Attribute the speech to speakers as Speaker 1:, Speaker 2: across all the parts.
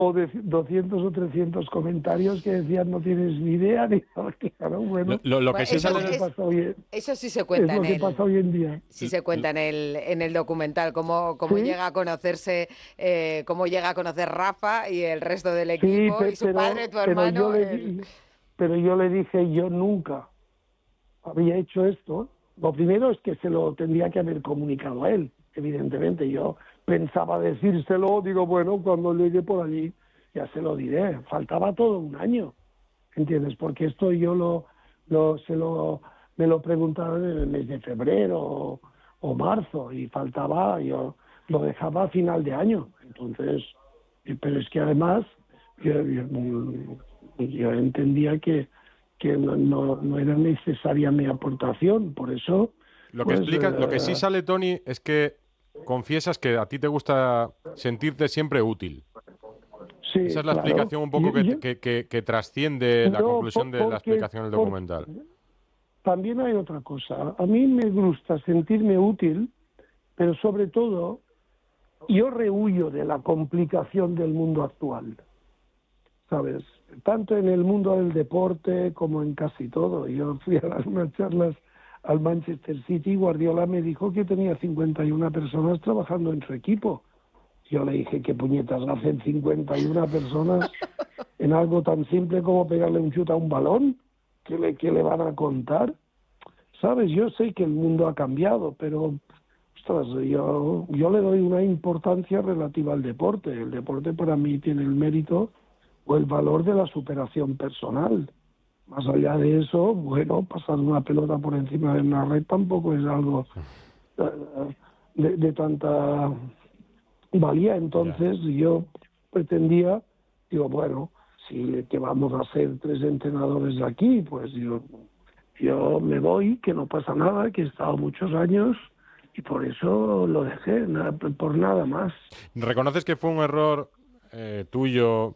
Speaker 1: o de 200 o 300 comentarios que decían no tienes ni idea, ni claro, bueno,
Speaker 2: Lo que
Speaker 3: Bueno,
Speaker 2: sí
Speaker 1: es
Speaker 3: eso,
Speaker 1: lo
Speaker 2: sale...
Speaker 1: que pasa hoy,
Speaker 3: eso sí se
Speaker 1: es
Speaker 3: cuenta
Speaker 1: lo que pasa hoy en día.
Speaker 3: sí se cuenta en el documental, cómo
Speaker 1: Sí,
Speaker 3: llega a conocerse, cómo llega a conocer Rafa y el resto del
Speaker 1: sí,
Speaker 3: equipo y su padre, tu hermano.
Speaker 1: pero yo le dije, yo nunca había hecho esto. Lo primero es que se lo tendría que haber comunicado a él, evidentemente. Yo pensaba decírselo, digo, bueno, cuando llegue por allí ya se lo diré. Faltaba todo un año, ¿entiendes? Porque esto yo me lo preguntaron en el mes de febrero o marzo y faltaba, yo lo dejaba a final de año. Entonces, pero es que además yo entendía que no era necesaria mi aportación, por eso,
Speaker 2: Lo que
Speaker 1: pues,
Speaker 2: explica, lo que sí sale, Tony, es que confiesas que a ti te gusta sentirte siempre útil. Esa
Speaker 1: sí,
Speaker 2: es la
Speaker 1: claro.
Speaker 2: explicación un poco que trasciende la
Speaker 1: No,
Speaker 2: conclusión de la explicación del
Speaker 1: porque
Speaker 2: documental.
Speaker 1: también hay otra cosa. A mí me gusta sentirme útil, pero sobre todo, yo rehuyo de la complicación del mundo actual, ¿sabes? Tanto en el mundo del deporte como en casi todo. Yo fui a dar unas charlas al Manchester City y Guardiola me dijo que tenía 51 personas trabajando en su equipo. Yo le dije, ¿qué puñetas hacen 51 personas en algo tan simple como pegarle un chute a un balón? ¿Qué le van a contar? ¿Sabes? Yo sé que el mundo ha cambiado, pero ostras, yo le doy una importancia relativa al deporte. El deporte para mí tiene el mérito o el valor de la superación personal. Más allá de eso, bueno, pasar una pelota por encima de una red tampoco es algo de tanta valía. Entonces yo pretendía, digo, bueno, si que vamos a ser 3 entrenadores aquí, pues yo me voy, que no pasa nada, que he estado muchos años y por eso lo dejé, por nada más.
Speaker 2: ¿Reconoces que fue un error tuyo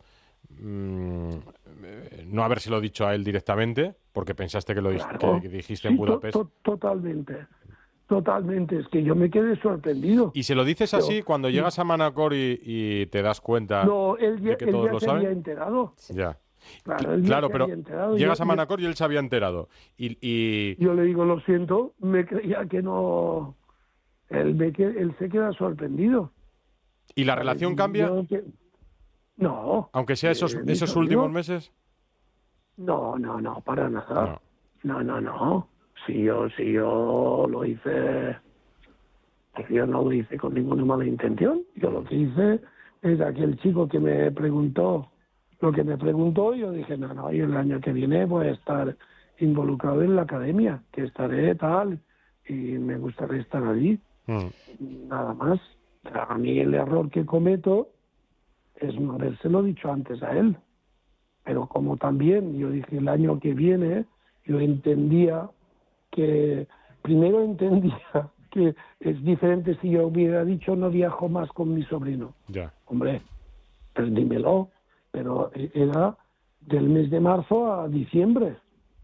Speaker 2: no habérselo dicho a él directamente? Porque pensaste que
Speaker 1: Claro,
Speaker 2: que dijiste en
Speaker 1: sí,
Speaker 2: Budapest.
Speaker 1: totalmente, totalmente, es que yo me quedé sorprendido.
Speaker 2: ¿Y se lo dices
Speaker 1: Yo,
Speaker 2: así cuando llegas a Manacor y te das cuenta
Speaker 1: no,
Speaker 2: de que
Speaker 1: él
Speaker 2: todos
Speaker 1: ya
Speaker 2: lo
Speaker 1: se había
Speaker 2: saben?
Speaker 1: enterado,
Speaker 2: Ya.
Speaker 1: claro, él ya
Speaker 2: Claro,
Speaker 1: se
Speaker 2: pero
Speaker 1: había enterado.
Speaker 2: llegas a Manacor y él se había enterado. Y
Speaker 1: Yo le digo, lo siento, me creía que no, él se queda sorprendido.
Speaker 2: la
Speaker 1: ¿Sabes?
Speaker 2: relación cambia,
Speaker 1: No,
Speaker 2: aunque sea
Speaker 1: mi
Speaker 2: esos últimos
Speaker 1: sobrino,
Speaker 2: meses.
Speaker 1: no, para nada.
Speaker 2: No.
Speaker 1: No. Si yo lo hice, pues yo no lo hice con ninguna mala intención. Yo lo que hice es aquel chico que me preguntó lo que me preguntó, yo dije, no, y el año que viene voy a estar involucrado en la academia, que estaré tal, y me gustaría estar allí.
Speaker 2: Mm.
Speaker 1: Nada más. A mí el error que cometo es no habérselo dicho antes a él. Pero como también yo dije el año que viene, yo entendía primero entendía que es diferente si yo hubiera dicho no viajo más con mi sobrino.
Speaker 2: Ya.
Speaker 1: Hombre, pues dímelo, pero era del mes de marzo a diciembre.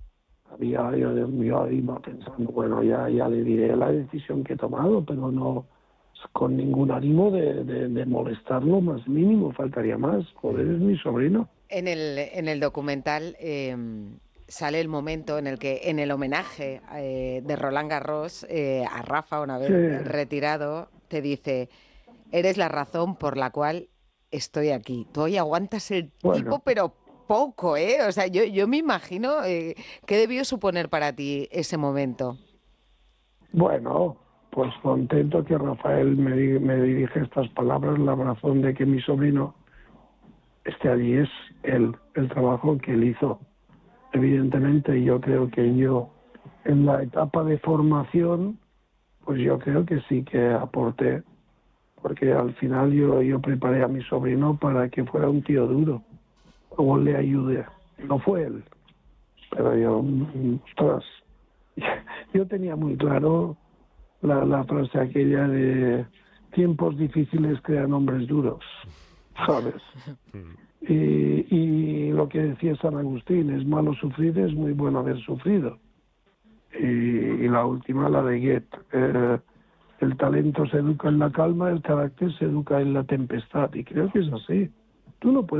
Speaker 1: Yo iba pensando, bueno, ya le diré la decisión que he tomado, pero no con ningún ánimo de molestarlo más mínimo, faltaría más. Joder, es mi sobrino.
Speaker 3: En el documental sale el momento en el que, en el homenaje de Roland Garros a Rafa, una
Speaker 1: Sí,
Speaker 3: vez retirado, te dice, eres la razón por la cual estoy aquí. Tú hoy aguantas el tipo,
Speaker 1: bueno,
Speaker 3: pero poco, ¿eh? O sea, yo me imagino qué debió suponer para ti ese momento.
Speaker 1: bueno, pues contento que Rafael me dirige estas palabras. La razón de que mi sobrino esté allí es el trabajo que él hizo. Evidentemente, yo creo que yo, en la etapa de formación, pues yo creo que sí que aporté, porque al final yo preparé a mi sobrino para que fuera un tío duro, o le ayude. No fue él, pero ostras, yo tenía muy claro la frase aquella de tiempos difíciles crean hombres duros, ¿sabes? Y lo que decía San Agustín, es malo sufrir, es muy bueno haber sufrido. Y la última, la de Goethe, el talento se educa en la calma, el carácter se educa en la tempestad, y creo que es así. Tú no puedes